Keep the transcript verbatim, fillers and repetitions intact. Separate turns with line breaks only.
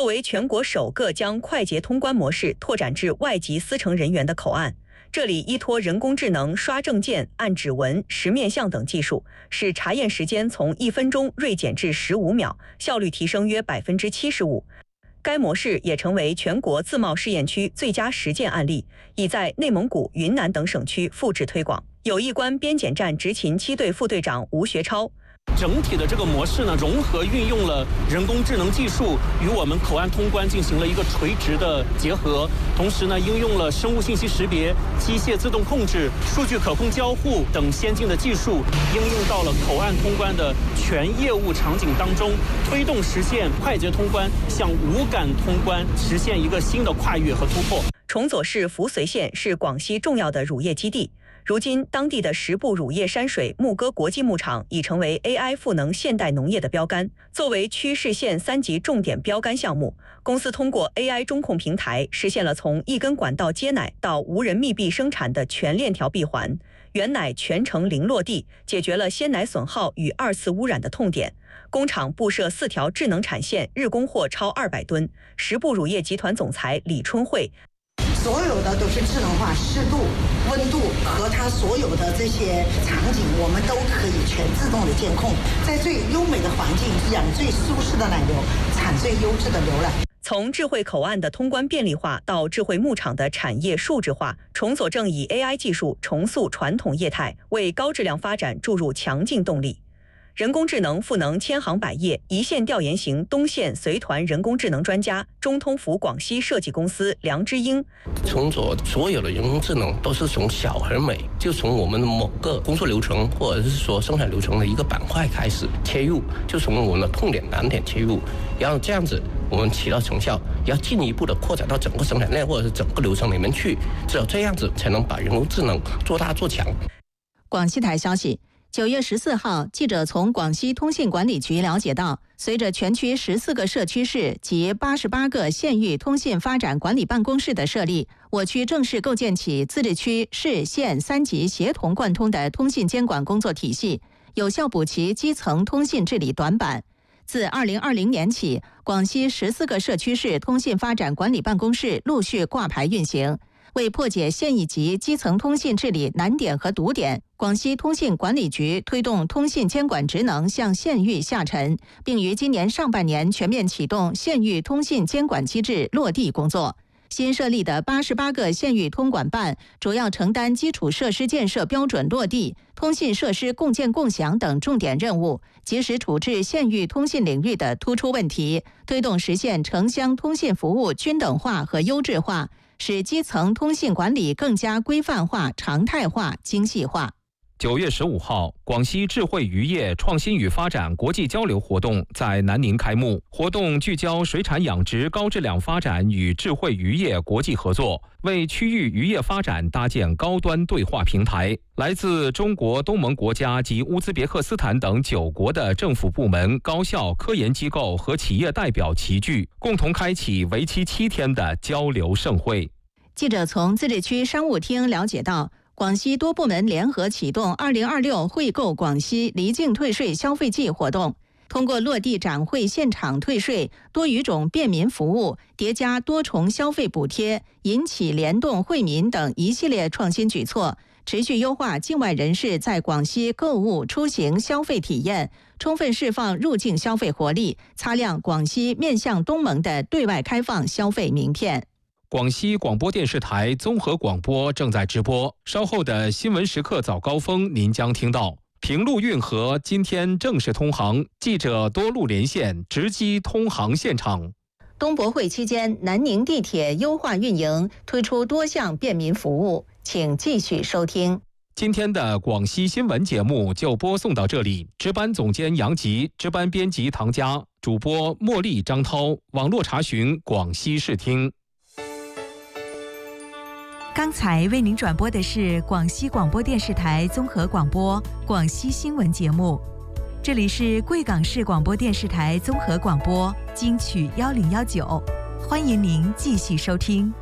作为全国首个将快捷通关模式拓展至外籍司乘人员的口岸，这里依托人工智能刷证件、按指纹、识面相等技术，使查验时间从一分钟锐减至十五秒，效率提升约百分之七十五。该模式也成为全国自贸试验区最佳实践案例，已在内蒙古、云南等省区复制推广。友谊关边检站执勤七队副队长吴学超。
整体的这个模式呢，融合运用了人工智能技术，与我们口岸通关进行了一个垂直的结合，同时呢，应用了生物信息识别、机械自动控制、数据可控交互等先进的技术，应用到了口岸通关的全业务场景当中，推动实现快捷通关，向无感通关实现一个新的跨越和突破。
崇左市扶绥县是广西重要的乳业基地。如今，当地的十部乳业山水牧歌国际牧场已成为 A I 赋能现代农业的标杆。作为区市县三级重点标杆项目，公司通过 A I 中控平台，实现了从一根管道接奶到无人密闭生产的全链条闭环，原奶全程零落地，解决了鲜奶损耗与二次污染的痛点。工厂布设四条智能产线，日供货超二百吨。十部乳业集团总裁李春慧。
所有的都是智能化，湿度、温度和它所有的这些场景，我们都可以全自动的监控，在最优美的环境养最舒适的奶牛，产最优质的牛奶。
从智慧口岸的通关便利化到智慧牧场的产业数字化，崇左正以 A I 技术重塑传统业态，为高质量发展注入强劲动力。人工智能赋能千行百业，一线调研型东线随团人工智能专家中通服广西设计公司梁之英。
崇左所有的人工智能都是从小而美，就从我们的某个工作流程或者是说生产流程的一个板块开始切入，就从我们的痛点难点切入，然后这样子我们起到成效，要进一步的扩展到整个生产链或者是整个流程里面去，只有这样子才能把人工智能做大做强。
广西台消息。九月十四号，记者从广西通信管理局了解到，随着全区十四个社区市及八十八个县域通信发展管理办公室的设立，我区正式构建起自治区、市、县三级协同贯通的通信监管工作体系，有效补齐基层通信治理短板。自二零二零年起，广西十四个社区市通信发展管理办公室陆续挂牌运行。为破解县一级基层通信治理难点和堵点，广西通信管理局推动通信监管职能向县域下沉，并于今年上半年全面启动县域通信监管机制落地工作。新设立的八十八个县域通管办主要承担基础设施建设标准落地、通信设施共建共享等重点任务，及时处置县域通信领域的突出问题，推动实现城乡通信服务均等化和优质化，使基层通信管理更加规范化、常态化、精细化。
九月十五号，广西智慧渔业创新与发展国际交流活动在南宁开幕。活动聚焦水产养殖高质量发展与智慧渔业国际合作，为区域渔业发展搭建高端对话平台。来自中国、东盟国家及乌兹别克斯坦等九国的政府部门、高校、科研机构和企业代表齐聚，共同开启为期七天的交流盛会。
记者从自治区商务厅了解到，广西多部门联合启动二零二六惠购广西离境退税消费季活动，通过落地展会现场退税、多语种便民服务、叠加多重消费补贴、引起联动惠民等一系列创新举措，持续优化境外人士在广西购物、出行消费体验，充分释放入境消费活力，擦亮广西面向东盟的对外开放消费名片。
广西广播电视台综合广播正在直播，稍后的新闻时刻早高峰您将听到平陆运河今天正式通航，记者多路连线直击通航现场。
东博会期间，南宁地铁优化运营，推出多项便民服务，请继续收听。
今天的广西新闻节目就播送到这里，值班总监杨吉，值班编辑唐佳，主播茉莉、张涛，网络查询广西视听。
刚才为您转播的是广西广播电视台综合广播广西新闻节目，这里是贵港市广播电视台综合广播金曲一零一九，欢迎您继续收听。